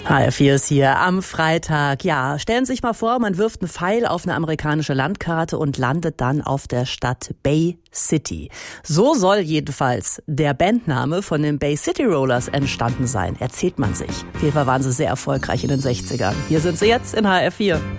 HR4 ist hier am Freitag. Ja, stellen Sie sich mal vor, man wirft einen Pfeil auf eine amerikanische Landkarte und landet dann auf der Stadt Bay City. So soll jedenfalls der Bandname von den Bay City Rollers entstanden sein, erzählt man sich. Auf jeden Fall waren sie sehr erfolgreich in den 60ern. Hier sind sie jetzt in HR4.